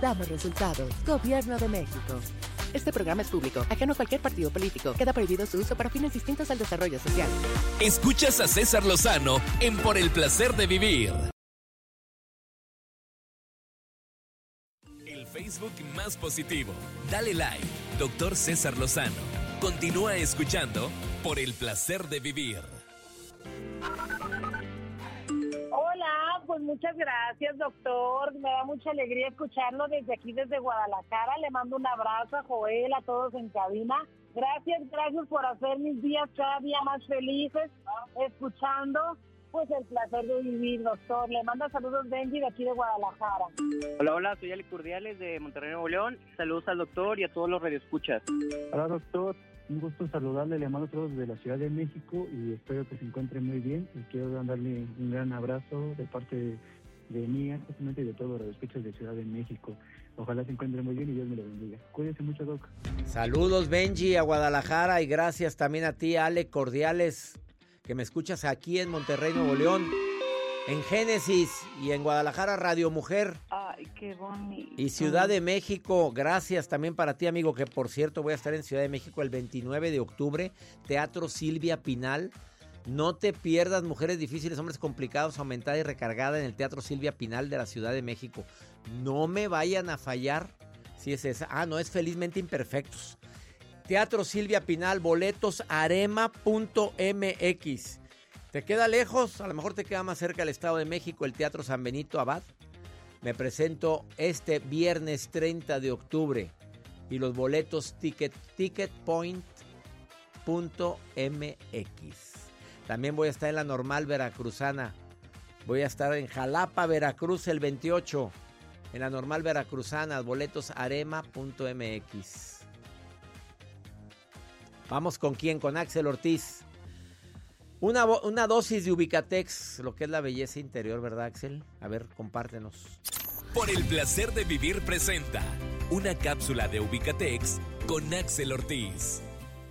Damos resultados. Gobierno de México. Este programa es público, ajeno a cualquier partido político. Queda prohibido su uso para fines distintos al desarrollo social. Escuchas a César Lozano en Por el Placer de Vivir. El Facebook más positivo. Dale like, Dr. César Lozano. Continúa escuchando Por el Placer de Vivir. Hola, pues muchas gracias, doctor. Me da mucha alegría escucharlo desde aquí, desde Guadalajara. Le mando un abrazo a Joel, a todos en cabina. Gracias por hacer mis días cada día más felices, escuchando pues el placer de vivir, doctor. Le manda saludos Benji de aquí de Guadalajara. Hola, soy Ale Cordiales de Monterrey, Nuevo León. Saludos al doctor y a todos los radioescuchas. Hola, doctor. Un gusto saludarle, le mando saludos desde la Ciudad de México y espero que se encuentre muy bien. Y quiero darle un gran abrazo de parte de mí, justamente de todos los radioescuchas de Ciudad de México. Ojalá se encuentre muy bien y Dios me lo bendiga. Cuídese mucho, doc. Saludos, Benji, a Guadalajara, y gracias también a ti, Ale Cordiales, que me escuchas aquí en Monterrey, Nuevo León, en Génesis, y en Guadalajara, Radio Mujer. Ay, qué bonito. Y Ciudad de México, gracias también para ti, amigo, que por cierto voy a estar en Ciudad de México el 29 de octubre, Teatro Silvia Pinal. No te pierdas Mujeres Difíciles, Hombres Complicados, aumentada y recargada en el Teatro Silvia Pinal de la Ciudad de México. No me vayan a fallar si es esa. Ah, no, es Felizmente Imperfectos. Teatro Silvia Pinal, boletos arema.mx. ¿Te queda lejos? A lo mejor te queda más cerca el Estado de México, el Teatro San Benito Abad. Me presento este viernes 30 de octubre y los boletos ticketpoint.mx. También voy a estar en la Normal Veracruzana. Voy a estar en Jalapa, Veracruz el 28. En la Normal Veracruzana, boletos arema.mx. Vamos con quién, con Axel Ortiz. Una dosis de Ubicatex, lo que es la belleza interior, ¿verdad, Axel? A ver, compártenos. Por el Placer de Vivir presenta una cápsula de Ubicatex con Axel Ortiz.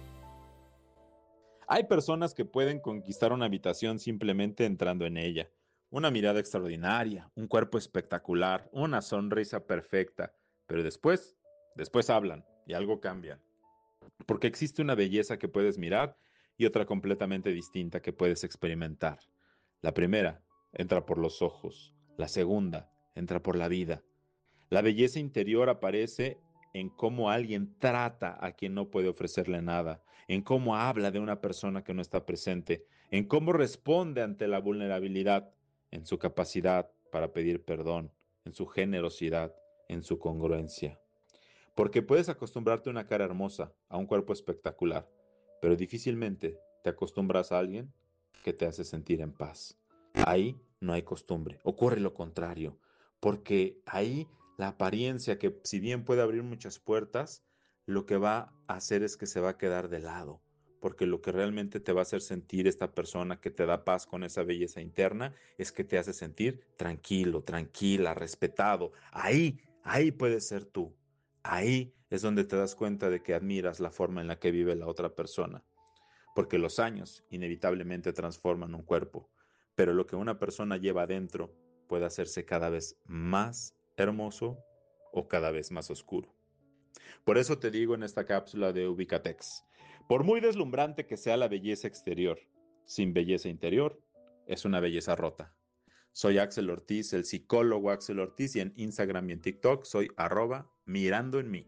Hay personas que pueden conquistar una habitación simplemente entrando en ella. Una mirada extraordinaria, un cuerpo espectacular, una sonrisa perfecta. Pero después hablan y algo cambia. Porque existe una belleza que puedes mirar y otra completamente distinta que puedes experimentar. La primera entra por los ojos. La segunda entra por la vida. La belleza interior aparece en cómo alguien trata a quien no puede ofrecerle nada, en cómo habla de una persona que no está presente, en cómo responde ante la vulnerabilidad, en su capacidad para pedir perdón, en su generosidad, en su congruencia. Porque puedes acostumbrarte a una cara hermosa, a un cuerpo espectacular, pero difícilmente te acostumbras a alguien que te hace sentir en paz. Ahí no hay costumbre, ocurre lo contrario, porque ahí la apariencia, que si bien puede abrir muchas puertas, lo que va a hacer es que se va a quedar de lado, porque lo que realmente te va a hacer sentir esta persona que te da paz con esa belleza interna es que te hace sentir tranquilo, tranquila, respetado. Ahí puedes ser tú. Ahí es donde te das cuenta de que admiras la forma en la que vive la otra persona, porque los años inevitablemente transforman un cuerpo, pero lo que una persona lleva adentro puede hacerse cada vez más hermoso o cada vez más oscuro. Por eso te digo en esta cápsula de Ubicatex, por muy deslumbrante que sea la belleza exterior, sin belleza interior, es una belleza rota. Soy Axel Ortiz, el psicólogo Axel Ortiz, y en Instagram y en TikTok soy @mirandoenmí.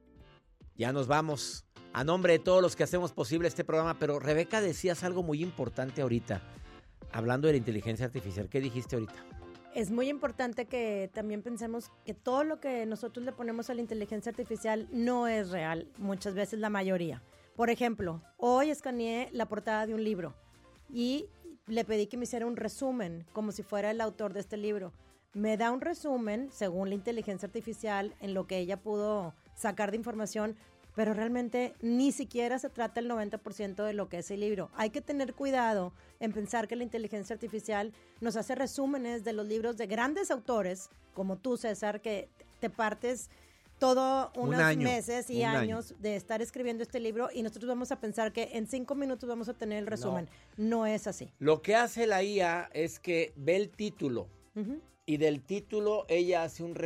Ya nos vamos. A nombre de todos los que hacemos posible este programa, pero Rebeca, decías algo muy importante ahorita, hablando de la inteligencia artificial. ¿Qué dijiste ahorita? Es muy importante que también pensemos que todo lo que nosotros le ponemos a la inteligencia artificial no es real, muchas veces la mayoría. Por ejemplo, hoy escaneé la portada de un libro y le pedí que me hiciera un resumen, como si fuera el autor de este libro. Me da un resumen, según la inteligencia artificial, en lo que ella pudo sacar de información, pero realmente ni siquiera se trata el 90% de lo que es el libro. Hay que tener cuidado en pensar que la inteligencia artificial nos hace resúmenes de los libros de grandes autores, como tú, César, que te partes todo unos meses y años de estar escribiendo este libro y nosotros vamos a pensar que en 5 minutos vamos a tener el resumen. No es así. Lo que hace la IA es que ve el título y del título ella hace un